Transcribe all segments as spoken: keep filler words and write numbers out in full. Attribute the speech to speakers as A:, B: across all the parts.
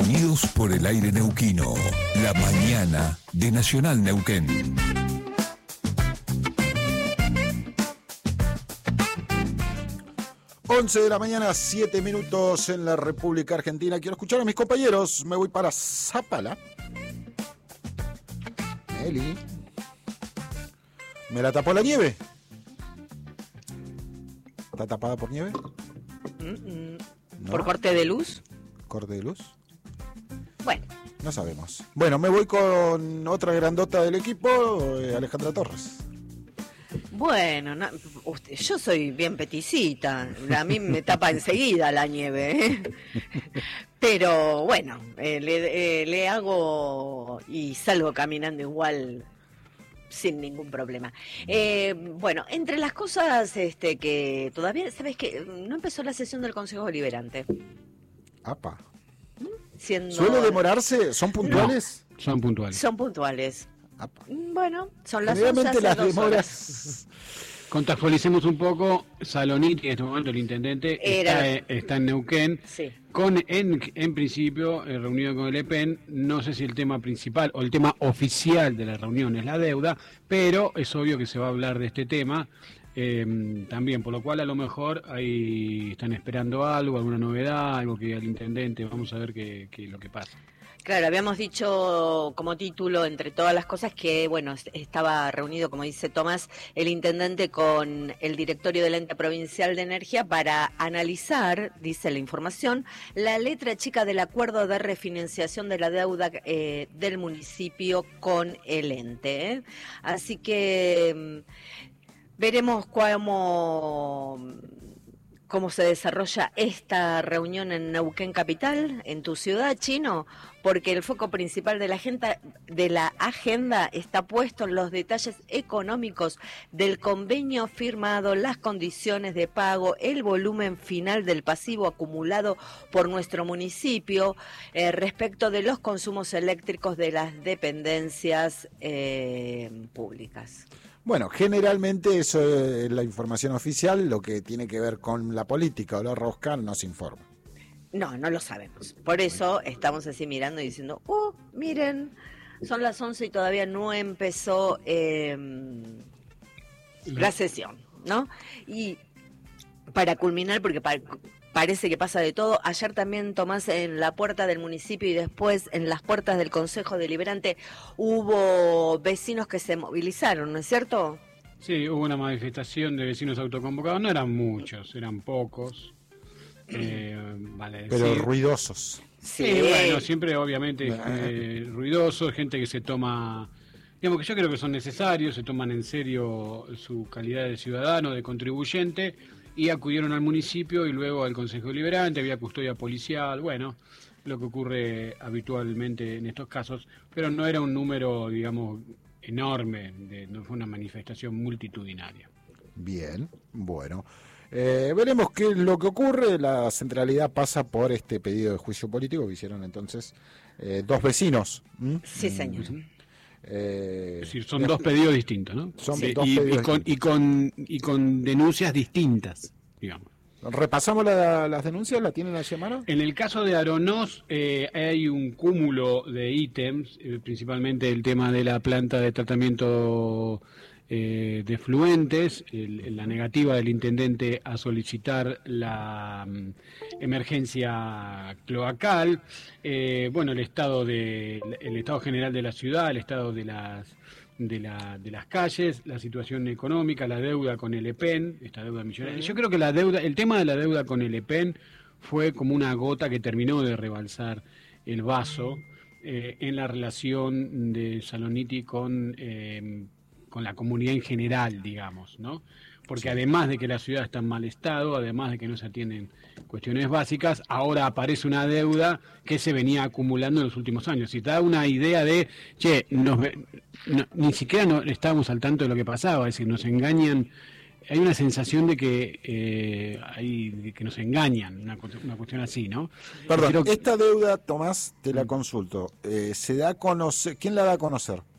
A: Unidos por el aire neuquino. La mañana de Nacional Neuquén.
B: once de la mañana, siete minutos en la República Argentina. Quiero escuchar a mis compañeros. Me voy para Zapala. Meli. ¿Me la tapó la nieve? ¿Está tapada por nieve?
C: Mm-mm.
B: ¿No?
C: ¿Por corte de luz?
B: ¿Corte de luz?
C: Bueno.
B: No sabemos. Bueno, me voy con otra grandota del equipo, eh, Alejandra Torres.
C: Bueno, no, usted, yo soy bien peticita, a mí me tapa enseguida la nieve, ¿eh? Pero bueno, eh, le, eh, le hago y salgo caminando igual sin ningún problema. Eh, bueno, entre las cosas este, que todavía, ¿sabes qué? No empezó la sesión del Consejo Deliberante.
B: Apa.
C: Siendo...
B: ¿Suele demorarse? ¿Son puntuales?
D: No, son puntuales.
C: Son puntuales.
B: Apa.
C: Bueno, son las
B: Generalmente
C: once,
B: las
C: dos
B: demoras...
C: horas.
D: Contextualicemos un poco. Saloniti, en este momento el intendente,
C: Era...
D: está, está en Neuquén,
C: sí.
D: con en, en principio eh, reunido con el E P E N. No sé si el tema principal o el tema oficial de la reunión es la deuda, pero es obvio que se va a hablar de este tema eh, también, por lo cual a lo mejor ahí están esperando algo, alguna novedad, algo que diga el intendente. Vamos a ver qué, qué es lo que pasa.
C: Claro, habíamos dicho como título, entre todas las cosas, que bueno, estaba reunido, como dice Tomás, el intendente con el directorio del Ente Provincial de Energía para analizar, dice la información, la letra chica del acuerdo de refinanciación de la deuda eh, del municipio con el ente. ¿eh? Así que veremos cómo... cómo se desarrolla esta reunión en Neuquén Capital, en tu ciudad, Chino, porque el foco principal de la agenda, de la agenda está puesto en los detalles económicos del convenio firmado, las condiciones de pago, el volumen final del pasivo acumulado por nuestro municipio eh, respecto de los consumos eléctricos de las dependencias eh, públicas.
B: Bueno, generalmente eso es la información oficial, lo que tiene que ver con la política o la rosca no se informa.
C: No, no lo sabemos. Por eso estamos así mirando y diciendo, ¡uh, miren! Son las once y todavía no empezó eh, la sesión, ¿no? Y para culminar, porque para... parece que pasa de todo. Ayer también, Tomás, en la puerta del municipio y después en las puertas del Consejo Deliberante hubo vecinos que se movilizaron, ¿no es cierto?
D: Sí, hubo una manifestación de vecinos autoconvocados. No eran muchos, eran pocos. Eh, vale,
B: Pero
D: sí.
B: ruidosos.
D: Sí, sí, bueno, siempre obviamente eh, ruidosos, gente que se toma... Digamos que yo creo que son necesarios, se toman en serio su calidad de ciudadano, de contribuyente, y acudieron al municipio y luego al Consejo Deliberante, había custodia policial, bueno, lo que ocurre habitualmente en estos casos, pero no era un número, digamos, enorme, de, no fue una manifestación multitudinaria.
B: Bien, bueno. Eh, veremos qué es lo que ocurre. La centralidad pasa por este pedido de juicio político que hicieron entonces eh, dos vecinos. ¿Mm?
C: Sí, señor.
B: ¿Mm? Eh,
D: es decir, son dos pedidos distintos, ¿no?
B: Son
D: sí,
B: dos
D: y,
B: pedidos
D: y, con, y, con, y con denuncias distintas, digamos.
B: ¿Repasamos la, las denuncias? ¿La tienen allí a mano?
D: En el caso de Aronós eh, hay un cúmulo de ítems, eh, principalmente el tema de la planta de tratamiento eh, de fluentes, el, la negativa del intendente a solicitar la um, emergencia cloacal, eh, bueno, el estado de el estado general de la ciudad, el estado de las de la de las calles, la situación económica, la deuda con el E P E N, esta deuda millonaria. Yo creo que la deuda, el tema de la deuda con el E P E N fue como una gota que terminó de rebalsar el vaso eh, en la relación de Saloniti con eh, con la comunidad en general, digamos, ¿no? Porque sí, además de que la ciudad está en mal estado, además de que no se atienden cuestiones básicas, ahora aparece una deuda que se venía acumulando en los últimos años. Y te da una idea de, che, nos, no, ni siquiera no, estábamos al tanto de lo que pasaba, es decir, nos engañan. Hay una sensación de que eh, hay, de que nos engañan, una, una cuestión así, ¿no?
B: Perdón,
D: que...
B: esta deuda, Tomás, te la consulto. Eh, ¿se da a conocer? ¿Quién la da a conocer?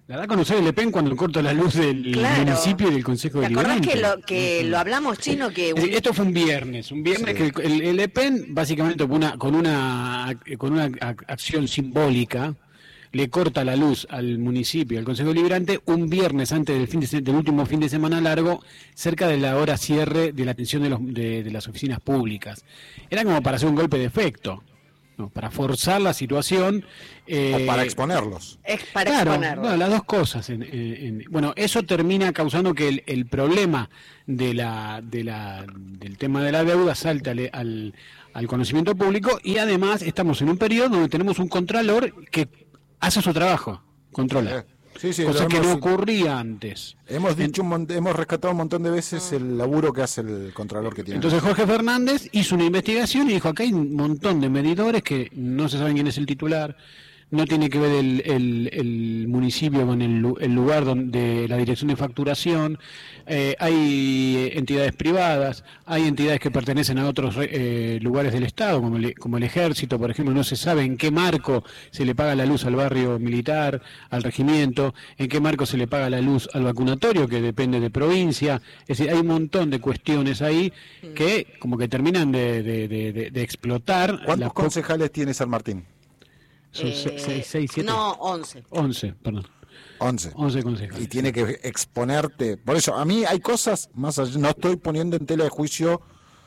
D: La da a conocer el Le Pen cuando corta la luz del
C: Claro.
D: municipio y del Consejo
C: ¿Te acordás
D: Deliberante.
C: que lo, que lo hablamos, Chino? Que
D: Es decir, esto fue un viernes, un viernes
B: Sí.
D: que el, el Le Pen básicamente con una, con una con una ac- acción simbólica le corta la luz al municipio, al Consejo Deliberante, un viernes antes del fin de se- del último fin de semana largo, cerca de la hora cierre de la atención de, los, de, de las oficinas públicas. Era como para hacer un golpe de efecto, ¿no? Para forzar la situación. eh,
B: O para exponerlos.
C: es para
D: Claro,
C: exponerlo.
D: bueno, las dos cosas. En, en- en- bueno, eso termina causando que el, el problema de la, de la, del tema de la deuda salte al, al, al conocimiento público, y además estamos en un periodo donde tenemos un contralor que hace su trabajo, controla.
B: Sí, sí,
D: Cosa
B: lo
D: que no
B: hemos-
D: ocurría antes.
B: Hemos dicho un mon- hemos rescatado un montón de veces el laburo que hace el contralor que tiene.
D: Entonces Jorge Fernández hizo una investigación y dijo, acá hay un montón de medidores que no se sabe quién es el titular, no tiene que ver el, el, el municipio con el, lu- el lugar donde la dirección de facturación, eh, hay entidades privadas, hay entidades que pertenecen a otros eh, lugares del Estado, como el, como el Ejército, por ejemplo, no se sabe en qué marco se le paga la luz al barrio militar, al regimiento, en qué marco se le paga la luz al vacunatorio, que depende de provincia. Es decir, hay un montón de cuestiones ahí que como que terminan de, de, de, de- de explotar.
B: ¿Cuántos
D: la po-
B: concejales tiene San Martín?
D: Son
C: Eh,
D: se- seis, seis, siete.
C: No, once.
D: once, perdón.
B: once.
D: once
B: Y
D: concejales.
B: tiene que exponerte. Por eso, a mí hay cosas más allá. No estoy poniendo en tela de juicio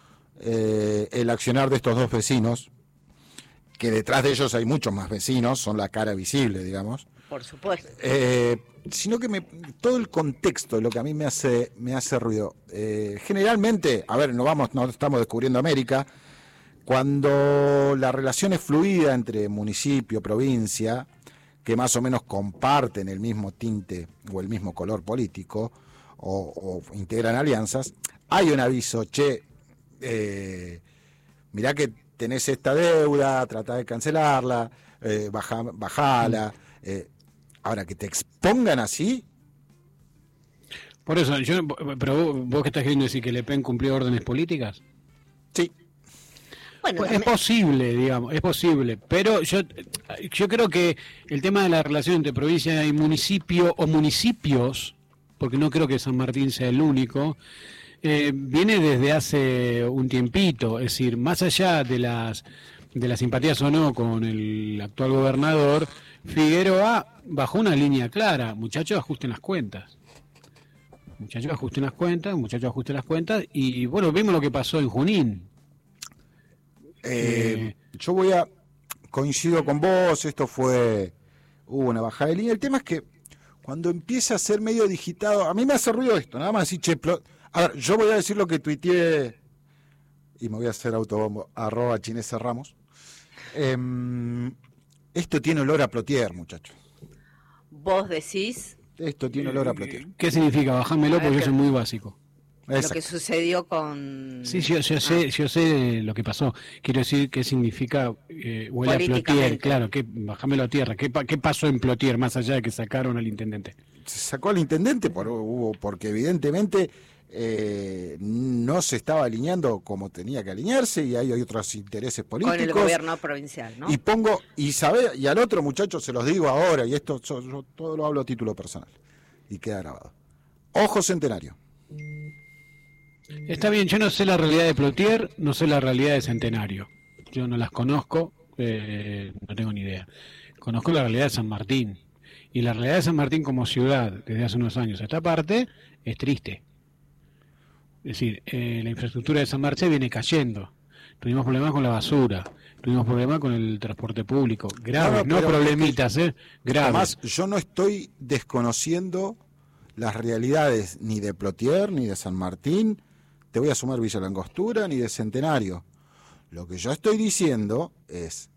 B: eh, el accionar de estos dos vecinos, que detrás de ellos hay muchos más vecinos, son la cara visible, digamos.
C: Por supuesto.
B: Eh, sino que me, todo el contexto es lo que a mí me hace me hace ruido. Eh, generalmente, a ver, no vamos, no estamos descubriendo América. Cuando la relación es fluida entre municipio, provincia, que más o menos comparten el mismo tinte o el mismo color político, o, o integran alianzas, hay un aviso, che, eh, mirá que tenés esta deuda, tratá de cancelarla, eh, baja, bajala. Eh, ahora, que te expongan así,
D: Por eso, yo, pero vos, vos que estás queriendo decir que Le Pen cumplió órdenes políticas.
B: sí.
C: Bueno,
D: Pues es
C: también-
D: posible, digamos, es posible, pero yo yo creo que el tema de la relación entre provincia y municipio o municipios, porque no creo que San Martín sea el único, eh, viene desde hace un tiempito, es decir, más allá de las de las simpatías o no con el actual gobernador, Figueroa bajó una línea clara, muchachos, ajusten las cuentas. Muchachos, ajusten las cuentas, muchachos, ajusten las cuentas, y bueno, vimos lo que pasó en Junín.
B: Eh, yo voy a coincido con vos, esto fue hubo una bajada de línea. El tema es que cuando empieza a ser medio digitado, a mí me hace ruido esto, nada más decir, che, plo- a ver, yo voy a decir lo que tuiteé y me voy a hacer autobombo, arroba Chinesa Ramos. Em, esto tiene olor a Plotier, muchachos.
C: vos decís
B: Esto tiene olor a Plotier.
D: ¿Qué significa? Bajámelo
C: A ver,
D: porque yo
C: ¿qué?
D: soy muy básico.
C: lo que
B: Exacto.
C: sucedió con...
D: Sí, yo, yo sé, yo sé lo que pasó. Quiero decir qué significa eh, huele a Plotier,
C: Políticamente.
D: claro, que bajámelo a tierra. ¿Qué, pa- ¿Qué pasó en Plotier más allá de que sacaron al intendente?
B: Se sacó al intendente por, hubo, porque evidentemente eh, no se estaba alineando como tenía que alinearse y hay otros intereses políticos.
C: con el gobierno provincial, ¿no?
B: Y pongo, y sabe, y al otro muchacho se los digo ahora, y esto yo, yo todo lo hablo a título personal, y queda grabado. Ojo Centenario.
D: Está bien, yo no sé la realidad de Plotier, no sé la realidad de Centenario. Yo no las conozco, eh, no tengo ni idea. Conozco la realidad de San Martín. Y la realidad de San Martín como ciudad, desde hace unos años a esta parte, es triste. Es decir, eh, la infraestructura de San Martín viene cayendo. Tuvimos problemas con la basura, tuvimos problemas con el transporte público. Graves,
B: No,
D: no,
B: no, pero
D: problemitas, ¿eh? Graves.
B: Además, yo no estoy desconociendo las realidades ni de Plotier, ni de San Martín, te voy a sumar Villa Langostura, ni de Centenario. Lo que yo estoy diciendo es,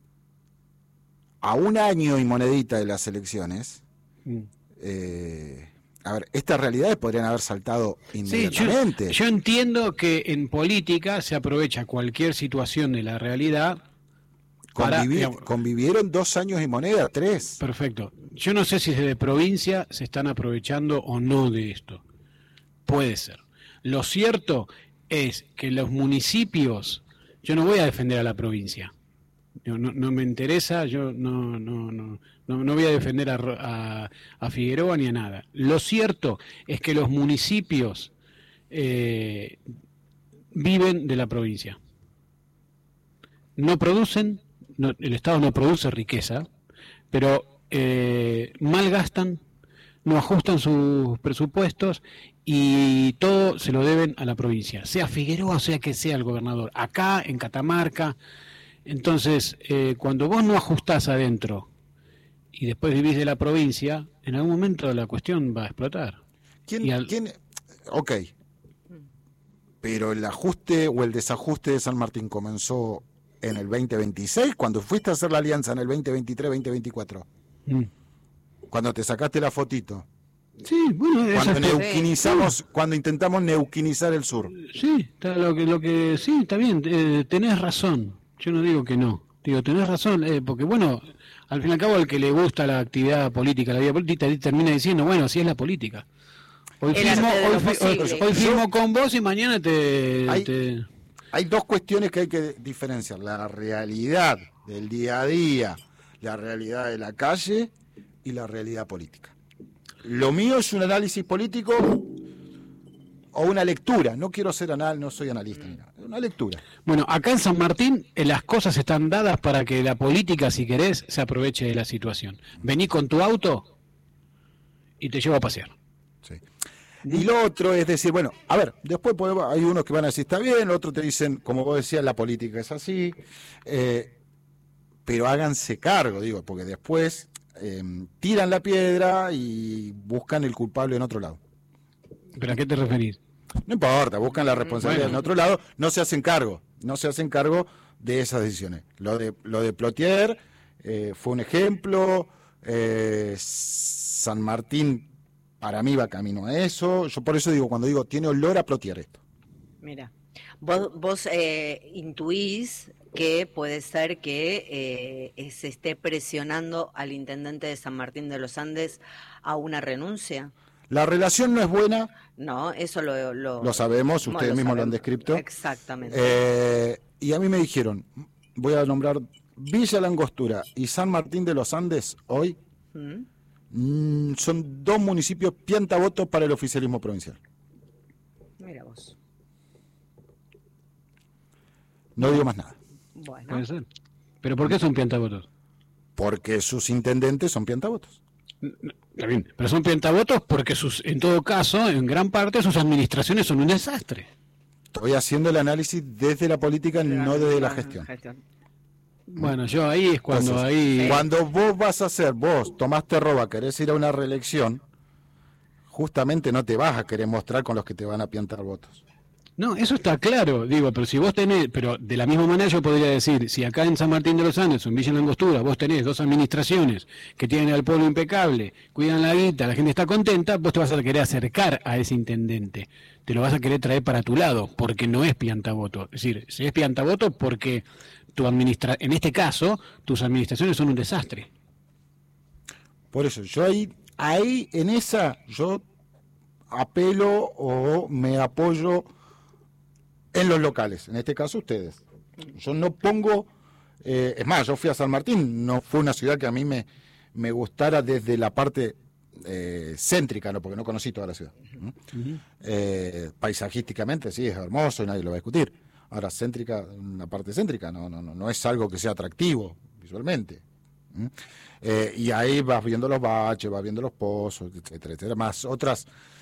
B: a un año y monedita de las elecciones,
D: Mm.
B: eh, a ver, estas realidades podrían haber saltado
D: Sí, yo,
B: inmediatamente.
D: yo entiendo que en política se aprovecha cualquier situación de la realidad para...
B: Convivi-
D: digamos,
B: convivieron dos años y moneda, tres.
D: perfecto. Yo no sé si desde provincia se están aprovechando o no de esto. Puede ser. Lo cierto es que los municipios... Yo no voy a defender a la provincia. No, no, no me interesa, yo no, no, no, no, no voy a defender a, a, a Figueroa ni a nada. Lo cierto es que los municipios eh, viven de la provincia. No producen, no, el Estado no produce riqueza, pero eh, malgastan, no ajustan sus presupuestos y todo se lo deben a la provincia, sea Figueroa o sea que sea el gobernador, acá en Catamarca. Entonces, eh, cuando vos no ajustás adentro y después vivís de la provincia, en algún momento la cuestión va a explotar.
B: ¿Quién,
D: al...
B: ¿quién? Ok, pero el ajuste o el desajuste de San Martín comenzó en el veinte veintiséis, cuando fuiste a hacer la alianza en el veinte veintitrés, veinte veinticuatro. Mm. Cuando te sacaste la fotito.
D: Sí, bueno,
B: cuando neuquinizamos, sí. Cuando intentamos neuquinizar el sur.
D: Sí, está lo que, lo que, sí, está bien, eh, tenés razón. Yo no digo que no. Digo, tenés razón, eh, porque bueno, al fin y al cabo, al que le gusta la actividad política, la vida política, termina diciendo, bueno, así es la política. Hoy firmo, hoy, hoy, hoy firmo con vos y mañana te
B: hay,
D: te...
B: hay dos cuestiones que hay que diferenciar: la realidad del día a día, la realidad de la calle y la realidad política. Lo mío es un análisis político o una lectura. No quiero ser anal, no soy analista, ni nada. Una lectura.
D: Bueno, acá en San Martín eh, las cosas están dadas para que la política, si querés, se aproveche de la situación. Vení con tu auto y te llevo a pasear.
B: Sí. Y lo otro es decir, bueno, a ver, después podemos, hay unos que van a decir está bien, otros te dicen, como vos decías, la política es así, eh, pero háganse cargo, digo, porque después eh, tiran la piedra y buscan el culpable en otro lado.
D: ¿Pero a qué te referís?
B: No importa, buscan la responsabilidad
D: bueno.
B: en otro lado, no se hacen cargo, no se hacen cargo de esas decisiones. Lo de lo de Plotier eh, fue un ejemplo, eh, San Martín para mí va camino a eso, yo por eso digo, cuando digo, tiene olor a Plotier esto.
C: Mira, vos, vos eh, intuís que puede ser que eh, se esté presionando al intendente de San Martín de los Andes a una renuncia.
B: La relación no es buena.
C: No, eso lo... Lo,
B: lo sabemos, ustedes
C: lo
B: mismos
C: sabemos.
B: Lo han descrito.
C: Exactamente.
B: Eh, y a mí me dijeron, voy a nombrar Villa La Angostura y San Martín de los Andes hoy, ¿Mm? Mm, son dos municipios piantavotos para el oficialismo provincial.
C: Mira vos.
B: No digo más nada.
C: Bueno.
D: Puede ser. ¿Pero por qué son piantavotos?
B: Porque sus intendentes son piantavotos.
D: Está bien, pero son piantavotos porque sus, en todo caso, en gran parte, sus administraciones son un desastre.
B: Estoy haciendo el análisis desde la política, la, no desde la, la gestión. gestión.
D: Bueno, yo ahí es cuando
B: Entonces,
D: ahí...
B: Cuando vos vas a hacer, vos tomaste roba, querés ir a una reelección, justamente no te vas a querer mostrar con los que te van a piantar votos.
D: No, eso está claro, digo, pero si vos tenés, pero de la misma manera yo podría decir, si acá en San Martín de los Andes, en Villa La Angostura, vos tenés dos administraciones que tienen al pueblo impecable, cuidan la guita, la gente está contenta, vos te vas a querer acercar a ese intendente, te lo vas a querer traer para tu lado, porque no es piantavoto, es decir, si es piantavoto porque tu administra, en este caso, tus administraciones son un desastre.
B: Por eso, yo ahí, ahí en esa, yo apelo o me apoyo en los locales, en este caso ustedes. Yo no pongo, eh, es más, yo fui a San Martín, no fue una ciudad que a mí me, me gustara desde la parte eh, céntrica, no, porque no conocí toda la ciudad. ¿no? Uh-huh. Eh, paisajísticamente sí, es hermoso y nadie lo va a discutir. Ahora, céntrica, una parte céntrica, no, no, no, no es algo que sea atractivo visualmente. ¿Mm? Eh, y ahí vas viendo los baches, vas viendo los pozos, etcétera, etcétera, más otras...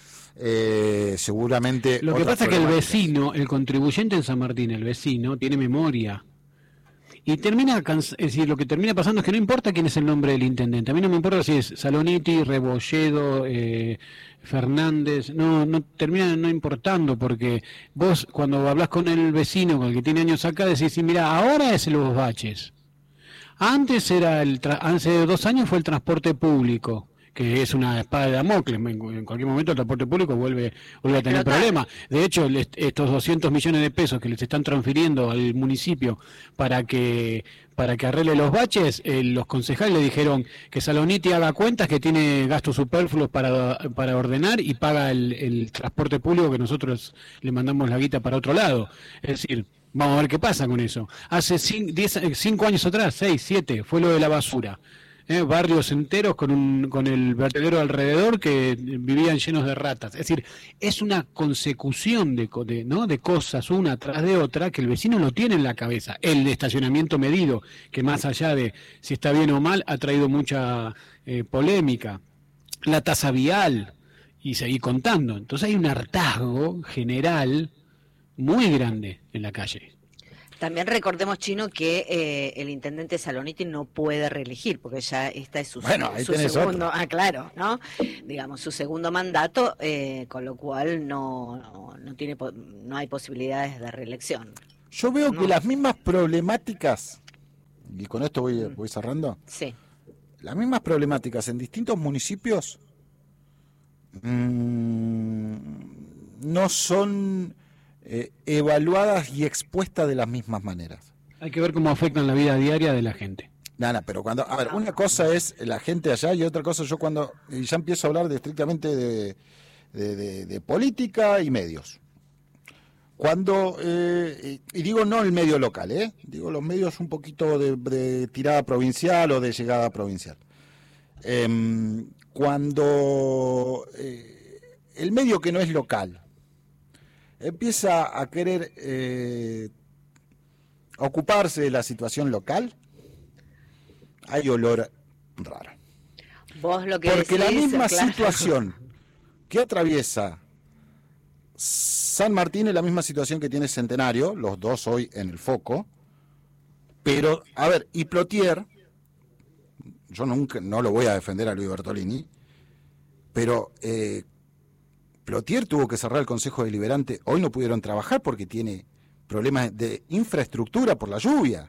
B: Eh, seguramente
D: lo que pasa es que el vecino, el contribuyente en San Martín, el vecino tiene memoria y termina es decir, lo que termina pasando es que no importa quién es el nombre del intendente, a mí no me importa si es Saloniti, Rebolledo, eh, Fernández, no no termina no importando, porque vos cuando hablas con el vecino, con el que tiene años acá, decís, sí, mira, ahora es los baches, antes era el tra- hace dos años fue el transporte público, que es una espada de Damocles, en cualquier momento el transporte público vuelve, vuelve a tener problemas. De hecho, estos doscientos millones de pesos que les están transfiriendo al municipio para que para que arregle los baches, eh, los concejales le dijeron que Saloniti haga cuentas, que tiene gastos superfluos para, para ordenar y paga el, el transporte público, que nosotros le mandamos la guita para otro lado. Es decir, Vamos a ver qué pasa con eso. Hace cinco, diez, cinco años atrás, seis, siete, fue lo de la basura. ¿Eh? Barrios enteros con, un, con el vertedero alrededor que vivían llenos de ratas. Es decir, es una consecución de, de, ¿no? de cosas una tras de otra que el vecino lo tiene en la cabeza. El estacionamiento medido, que más allá de si está bien o mal, ha traído mucha eh, polémica. La tasa vial, y seguir contando. Entonces hay un hartazgo general muy grande en la calle.
C: También recordemos, Chino, que eh, el intendente Saloniti no puede reelegir, porque ya esta es su,
B: bueno, ahí
C: su
B: otro.
C: segundo, ah, claro, ¿no? Digamos, su segundo mandato, eh, con lo cual no, no, no tiene, no hay posibilidades de reelección.
B: Yo veo
C: no.
B: que las mismas problemáticas, y con esto voy, voy cerrando,
C: sí.
B: las mismas problemáticas en distintos municipios mmm, no son Eh, evaluadas y expuestas de las mismas maneras.
D: Hay que ver cómo afectan la vida diaria de la gente.
B: Nada, pero cuando, a ver, una cosa es la gente allá y otra cosa yo cuando y ya empiezo a hablar de estrictamente de, de, de, de política y medios. Cuando, eh, y digo no el medio local, eh, digo los medios un poquito de, de tirada provincial o de llegada provincial. Eh, cuando eh, el medio que no es local empieza a querer eh, ocuparse de la situación local, hay olor raro.
C: Vos lo que
B: Porque
C: decís,
B: la misma
C: claro.
B: situación que atraviesa San Martín es la misma situación que tiene Centenario, los dos hoy en el foco, pero, a ver, y Plotier, yo nunca, no lo voy a defender a Luis Bertolini, pero eh, Plotier tuvo que cerrar el Consejo Deliberante, hoy no pudieron trabajar porque tiene problemas de infraestructura por la lluvia.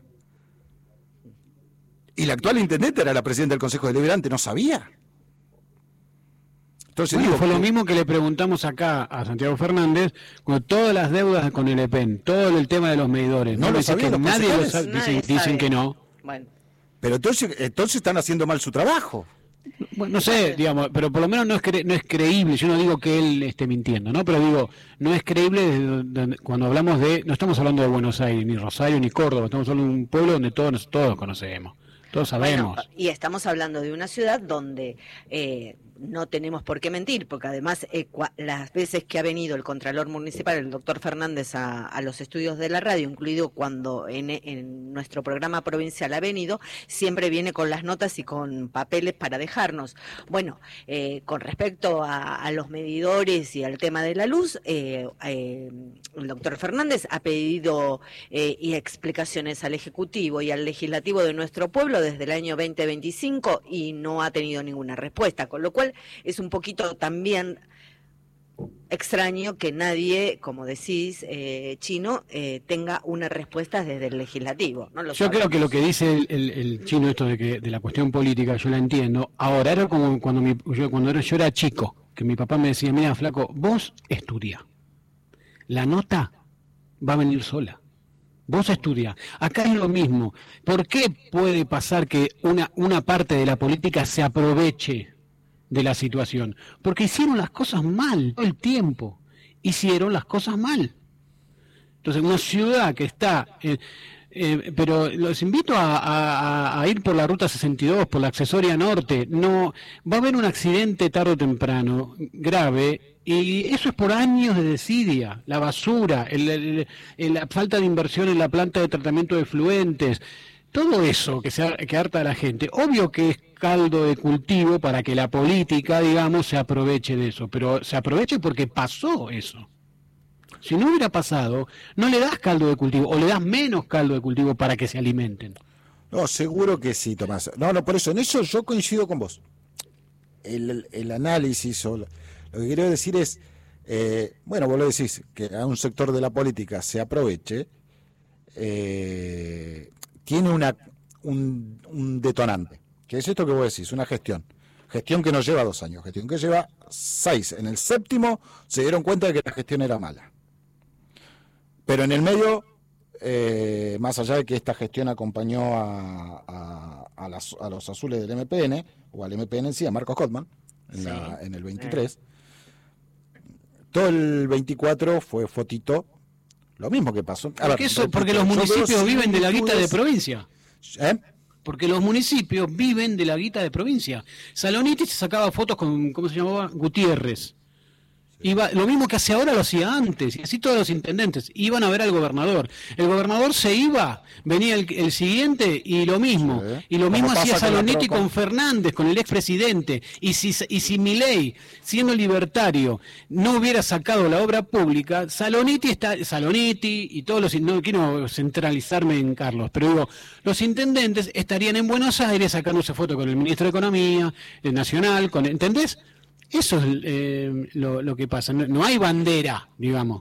B: Y la actual intendente era la presidenta del Consejo Deliberante, no sabía. Entonces
D: bueno,
B: digo,
D: fue lo mismo que le preguntamos acá a Santiago Fernández, con todas las deudas con el E P E N, todo el tema de los medidores.
B: No, no lo sabían los
D: nadie lo
B: concejales.
D: sabe,
C: Nadie
D: dicen, dicen
C: sabe.
D: que no.
C: Bueno.
B: pero entonces, entonces están haciendo mal su trabajo.
D: Bueno, no sé, digamos, pero por lo menos no es cre no es creíble. Yo no digo que él esté mintiendo, ¿no? Pero digo, no es creíble desde donde, cuando hablamos de, no estamos hablando de Buenos Aires, ni Rosario, ni Córdoba, estamos hablando de un pueblo donde todos todos conocemos, todos sabemos.
C: Bueno, y estamos hablando de una ciudad donde eh, no tenemos por qué mentir, porque además eh, las veces que ha venido el Contralor Municipal, el doctor Fernández, a, a los estudios de la radio, incluido cuando en, en nuestro programa provincial ha venido, siempre viene con las notas y con papeles para dejarnos. Bueno, eh, con respecto a, a los medidores y al tema de la luz, eh, eh, el doctor Fernández ha pedido eh, y explicaciones al Ejecutivo y al Legislativo de nuestro pueblo desde el año veinte veinticinco y no ha tenido ninguna respuesta, con lo cual es un poquito también extraño que nadie, como decís, eh, Chino, eh, tenga una respuesta desde el legislativo. No lo
D: yo
C: sabemos.
D: creo que lo que dice el, el, el Chino, esto de que de la cuestión política, yo la entiendo. Ahora era como cuando mi, yo cuando era, yo era chico, que mi papá me decía, mira, flaco, vos estudia, la nota va a venir sola. Vos estudia. Acá es lo mismo. ¿Por qué puede pasar que una, una parte de la política se aproveche de la situación? Porque hicieron las cosas mal todo el tiempo. Hicieron las cosas mal. Entonces, una ciudad que está... Eh, eh, pero los invito a, a, a ir por la ruta sesenta y dos, por la accesoria norte. No, va a haber un accidente tarde o temprano, grave, y eso es por años de desidia. La basura, el, el, el, la falta de inversión en la planta de tratamiento de efluentes, todo eso que, se, que harta a la gente. Obvio que es caldo de cultivo para que la política, digamos, se aproveche de eso, pero se aproveche porque pasó eso. Si no hubiera pasado, no le das caldo de cultivo, o le das menos caldo de cultivo para que se alimenten.
B: No, seguro que sí, Tomás. No, no, por eso, en eso yo coincido con vos. El, el análisis, o lo, lo que quiero decir es, eh, bueno, vos lo decís, que a un sector de la política se aproveche, eh, tiene una un, un detonante, que es esto que vos decís, una gestión. Gestión que no lleva dos años, gestión que lleva seis. En el séptimo se dieron cuenta de que la gestión era mala. Pero en el medio, eh, más allá de que esta gestión acompañó a, a, a, las, a los azules del M P N, o al M P N en sí, a Marcos Cotman, en, sí. la, en el veintitrés, eh. todo el veinticuatro fue fotito Lo mismo que pasó. A
D: Porque,
B: ver,
D: eso,
B: repito,
D: porque los
B: yo veo
D: municipios viven de la guita de
B: similitudes-
D: provincia.
B: ¿Eh?
D: Porque los municipios viven de la guita de provincia. Saloniti se sacaba fotos con, ¿cómo se llamaba? Gutiérrez. Iba, lo mismo que hace ahora lo hacía antes, y así todos los intendentes. Iban a ver al gobernador. El gobernador se iba, venía el, el siguiente y lo mismo.
B: Sí.
D: Y lo mismo
B: Como
D: hacía
B: pasa con la
D: Saloniti
B: tropa.
D: con Fernández, con el expresidente. Y si, y si Milei, siendo libertario, no hubiera sacado la obra pública, Saloniti está, Saloniti y todos los, no quiero centralizarme en Carlos, pero digo, los intendentes estarían en Buenos Aires sacándose fotos con el ministro de Economía, el Nacional, con, ¿entendés? Eso es eh, lo, lo que pasa. No, no hay bandera, digamos.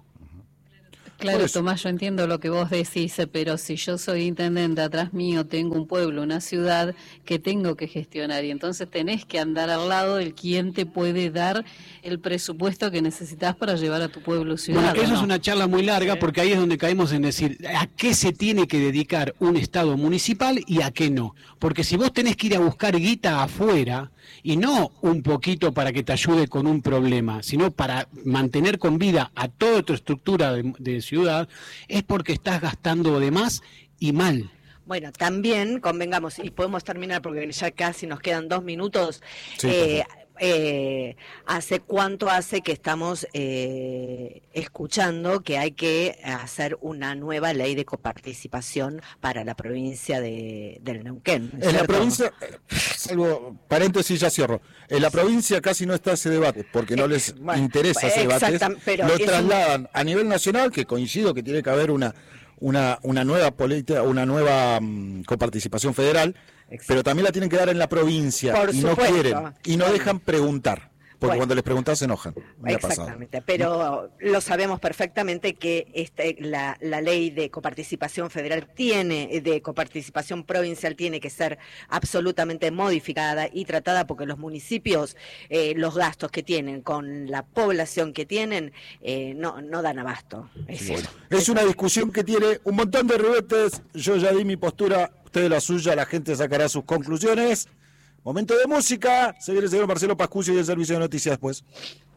E: Claro,
B: Por eso.
E: Tomás, yo entiendo lo que vos decís, pero si yo soy intendente, atrás mío tengo un pueblo, una ciudad que tengo que gestionar, y entonces tenés que andar al lado del quien te puede dar el presupuesto que necesitas para llevar a tu pueblo o ciudad.
D: Bueno, eso
E: ¿no?
D: es una charla muy larga porque ahí es donde caemos en decir a qué se tiene que dedicar un Estado municipal y a qué no. Porque si vos tenés que ir a buscar guita afuera, y no un poquito para que te ayude con un problema, sino para mantener con vida a toda tu estructura de, de ciudad, es porque estás gastando de más y mal.
C: Bueno, también convengamos, y podemos terminar porque ya casi nos quedan dos minutos.
B: Sí,
C: eh, eh, ¿Hace cuánto hace que estamos eh, escuchando que hay que hacer una nueva ley de coparticipación para la provincia de, del Neuquén?
B: En la
C: ¿cierto?
B: provincia, eh, salvo paréntesis, ya cierro. En la provincia casi no está ese debate, porque no les
C: Bueno,
B: interesa ese debate.
C: exactam- pero
B: Lo
C: es un-
B: trasladan a nivel nacional, que coincido que tiene que haber una una una nueva política, una nueva mm, coparticipación federal,
C: Exacto.
B: pero también la tienen que dar en la provincia
C: Por
B: y no
C: supuesto.
B: quieren y no
C: Bueno.
B: dejan preguntar, porque
C: Bueno.
B: cuando les preguntas se enojan. Me ha pasado.
C: Exactamente, pero lo sabemos perfectamente que este, la, la ley de coparticipación federal tiene, de coparticipación provincial tiene que ser absolutamente modificada y tratada porque los municipios, eh, los gastos que tienen con la población que tienen, eh, no, no dan abasto. Es cierto.
B: Es una discusión que tiene un montón de ribetes. Yo ya di mi postura, usted la suya, la gente sacará sus conclusiones. Momento de música. Se viene el señor Marcelo Pascucio y el servicio de noticias después.